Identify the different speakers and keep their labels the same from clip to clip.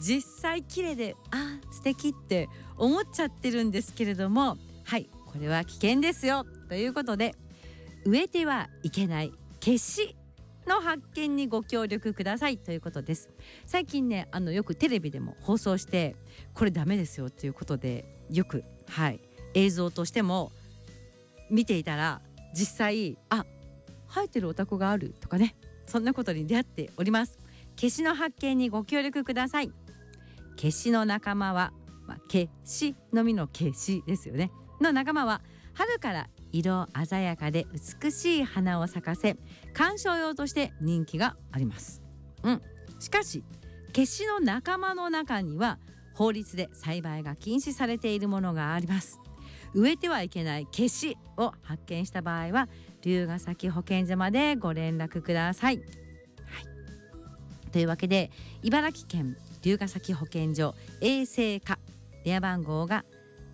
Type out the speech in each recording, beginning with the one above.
Speaker 1: 実際綺麗で素敵って思っちゃってるんですけれども、はい、これは危険ですよということで、植えてはいけないケシの発見にご協力くださいということです。最近ね、よくテレビでも放送して、これダメですよということでよく、映像としても見ていたら、実際生えてるお宅があるとかね、そんなことに出会っております。ケシの発見にご協力ください。ケシの仲間は、ケシの実のケシですよねの仲間は、春から色鮮やかで美しい花を咲かせ、観賞用として人気があります。しかしケシの仲間の中には法律で栽培が禁止されているものがあります。植えてはいけないケシを発見した場合は、龍ケ崎保健所までご連絡ください。というわけで、茨城県龍ケ崎保健所衛生課、電話番号が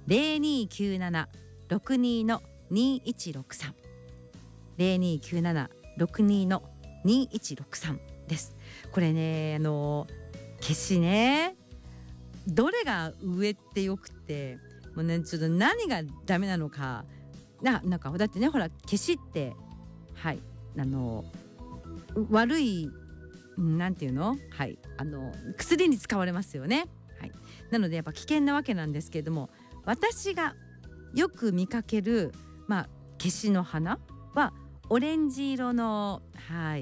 Speaker 1: 0297-62-2163 0297-62-2163 です。これね、ケシね、どれが植えてよくて、もうね、ちょっと何がダメなのかなんかだってね、ほらケシって悪い、なんていうの、薬に使われますよね。なのでやっぱ危険なわけなんですけれども、私がよく見かけるケシの花はオレンジ色のガ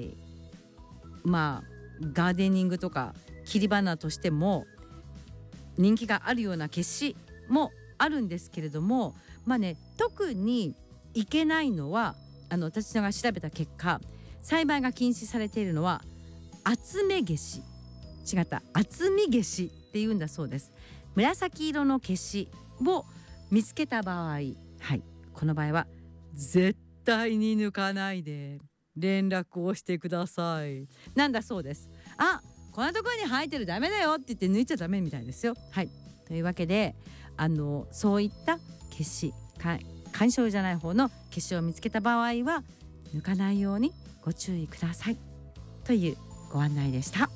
Speaker 1: ーデニングとか切り花としても人気があるようなケシもあるんですけれども、特にいけないのは、私が調べた結果、栽培が禁止されているのは厚めケシ、厚みケシっていうんだそうです。紫色のケシを見つけた場合、この場合は絶対に抜かないで連絡をしてくださいなんだそうです。こんなところに生えてるダメだよって言って抜いちゃダメみたいですよ。というわけで、そういったケシ、観賞じゃない方のケシを見つけた場合は抜かないようにご注意くださいというご案内でした。